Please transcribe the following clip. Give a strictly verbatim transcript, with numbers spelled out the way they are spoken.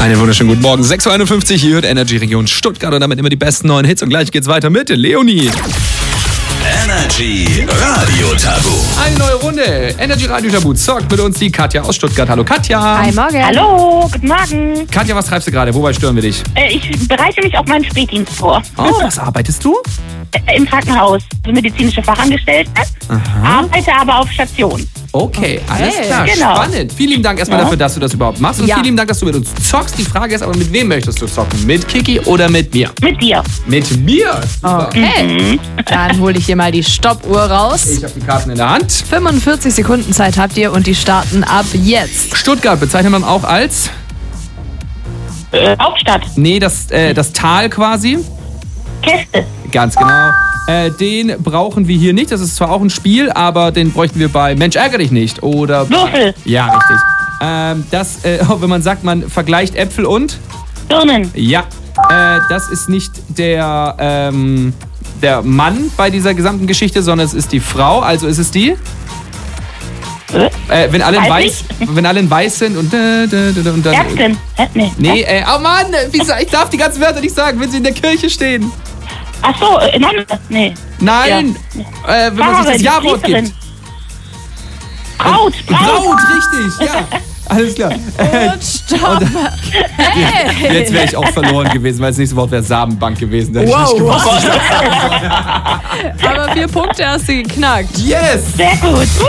Einen wunderschönen guten Morgen. sechs Uhr einundfünfzig, hier hört Energy Region Stuttgart und damit immer die besten neuen Hits. Und gleich geht's weiter mit Leonie. Energy Radio Tabu. Eine neue Runde. Energy Radio Tabu zockt mit uns die Katja aus Stuttgart. Hallo Katja. Hi, morgen. Hallo, guten Morgen. Katja, was treibst du gerade? Wobei stören wir dich? Äh, ich bereite mich auf meinen Spätdienst vor. Oh, was arbeitest du? Äh, Im Krankenhaus. Medizinische Fachangestellte. Aha. Arbeite aber auf Station. Okay, alles klar. Genau. Spannend. Vielen lieben Dank erstmal Ja. dafür, dass du das überhaupt machst. Und Ja. vielen lieben Dank, dass du mit uns zockst. Die Frage ist aber, mit wem möchtest du zocken? Mit Kiki oder mit mir? Mit dir. Mit mir? Super. Okay, dann hole ich hier mal die Stoppuhr raus. Ich habe die Karten in der Hand. fünfundvierzig Sekunden Zeit habt ihr und die starten ab jetzt. Stuttgart bezeichnet man auch als? Äh, Hauptstadt. Nee, das, äh, das Tal quasi. Käste. Ganz genau. Äh, den brauchen wir hier nicht. Das ist zwar auch ein Spiel, aber den bräuchten wir bei Mensch, ärgere dich nicht. Oder Würfel. Ja, richtig. Ähm, das, äh, wenn man sagt, man vergleicht Äpfel und? Birnen. Ja. Äh, das ist nicht der, ähm, der Mann bei dieser gesamten Geschichte, sondern es ist die Frau. Also ist es die? Äh, Äh, wenn alle in Weiß weiß, wenn alle in weiß sind und, äh, und dann. Ärztin. Hä? Nee. Nee, äh, oh Mann, wie, sa- ich darf die ganzen Wörter nicht sagen, wenn sie in der Kirche stehen. Ach so, äh, Nonne. Nee. Nein, äh, wenn man sich das Pfarrerin, Ja-Wort Priesterin. gibt. Braut. Braut. Braut, richtig, ja. Alles klar. Und stopp. Hey. Jetzt wäre ich auch verloren gewesen, weil das nächste Wort wäre Samenbank gewesen. Da hätte ich nicht Wow. gewusst. Aber vier Punkte hast du geknackt. Yes! Sehr gut.